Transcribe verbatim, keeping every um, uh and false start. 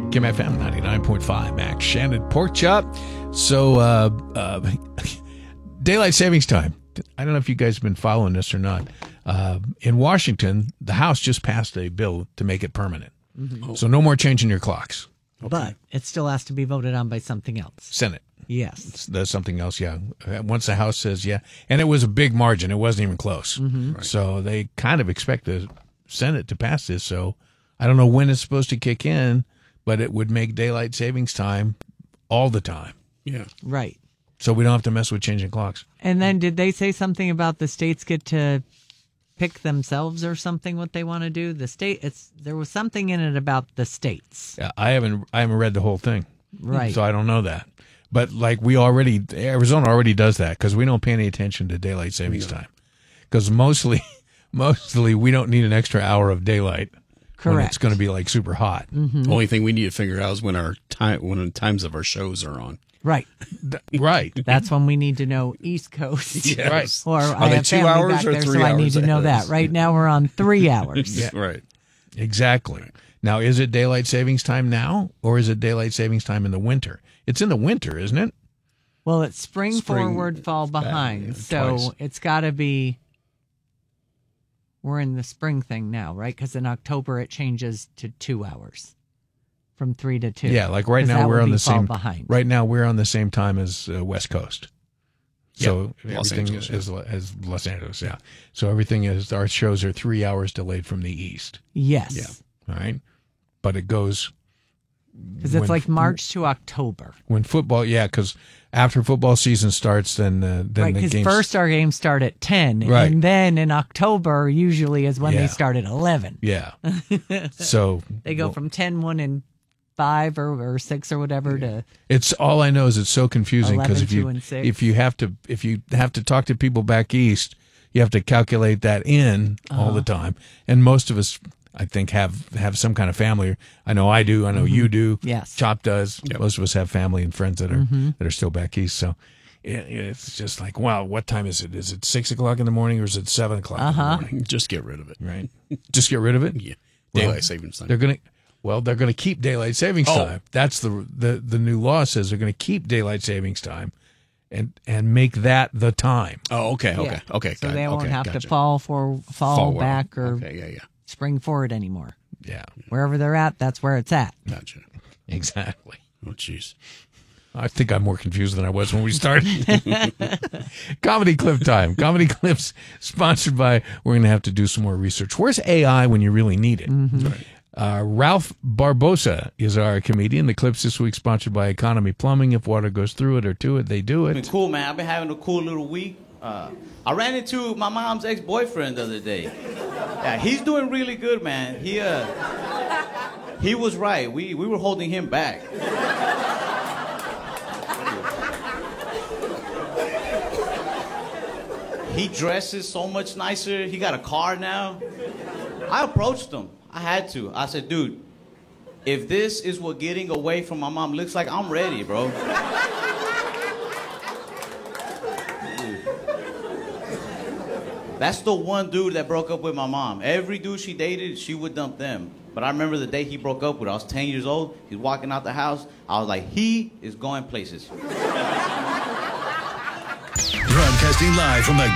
Kim F M ninety-nine point five, Max Shannon Pork Chop. So, uh, uh, daylight savings time. I don't know if you guys have been following this or not. Uh, in Washington, the House just passed a bill to make it permanent. Mm-hmm. So no more changing your clocks. Okay. But it still has to be voted on by something else. Senate. Yes. There's something else, yeah. Once the House says yeah. And it was a big margin. It wasn't even close. Mm-hmm. Right. So they kind of expect the Senate to pass this. So I don't know when it's supposed to kick in, but it would make daylight savings time all the time. Yeah. Right. So we don't have to mess with changing clocks. And then did they say something about the states get to pick themselves or something what they want to do? The state, it's there was something in it about the states. Yeah, I haven't I haven't read the whole thing. Right. So I don't know that. But like we already, Arizona already does that because we don't pay any attention to daylight savings No. time. Because mostly, mostly we don't need an extra hour of daylight. Correct. When it's going to be like super hot. Mm-hmm. Only thing we need to figure out is when our time, when the times of our shows are on. Right. Right. That's when we need to know East Coast. Yes. Right. Or Are I they have two family hours back or there, three so I need hours to know ahead? that. Right now we're on three hours. Yeah. Right. Exactly. Now, is it daylight savings time now, or is it daylight savings time in the winter? It's in the winter, isn't it? Well, it's spring, Spring forward, fall behind. yeah, so twice. it's got to be. We're in the spring thing now, right? Because in October it changes to two hours, from three to two. Yeah, like right 'Cause now that we're would on be the fall same. behind. Right now we're on the same time as uh, West Coast. So Yeah, Los everything Angeles, is as Los Angeles, yeah. So everything is our shows are three hours delayed from the east. Yes. Yeah. All right, but it goes Because it's when- like March to October. when football. Yeah, because after football season starts, then uh, then Right, the because games. first our games start at ten, Right. and then in October usually is when Yeah. they start at eleven. Yeah. So They go well, from ten, one, and five or, or six or whatever to It's all I know is it's so confusing because eleven, if you two, and six. if you have to if you have to talk to people back east, you have to calculate that in all Uh-huh. the time. And most of us, I think, have have some kind of family. I know I do. I know you do. Yes. Chop does. Yep. Most of us have family and friends that are Mm-hmm. that are still back east. So it, it's just like, wow, what time is it? Is it six o'clock in the morning or is it seven o'clock Uh-huh. in the morning? Just get rid of it. Right. Just get rid of it. Yeah. Well, Daylight savings time. They're gonna. Well, they're going to keep daylight savings Oh. time. That's the the the new law says they're going to keep daylight savings time, and and make that the time. Oh, okay, okay, Yeah. okay. so got- they won't okay, have gotcha. to fall for fall, Fall well. back or Okay, yeah, yeah. spring forward anymore. Yeah, Wherever they're at, that's where it's at. Gotcha. exactly. Oh, jeez. I think I'm more confused than I was when we started. Comedy clip time. Comedy clips sponsored by. We're going to have to do some more research. Where's A I when you really need it? Right. Uh, Ralph Barbosa is our comedian. The clips this week sponsored by Economy Plumbing. If water goes through it or to it, they do Been it. cool, man. I've been having a cool little week. Uh, I ran into my mom's ex-boyfriend the other day. Yeah, he's doing really good, man. He uh, he was right. We we were holding him back. He dresses so much nicer. He got a car now. I approached him. I had to. I said, dude, if this is what getting away from my mom looks like, I'm ready, bro. That's the one dude that broke up with my mom. Every dude she dated, she would dump them. But I remember the day he broke up with her. I was ten years old. He's walking out the house. I was like, he is going places. Broadcasting live from the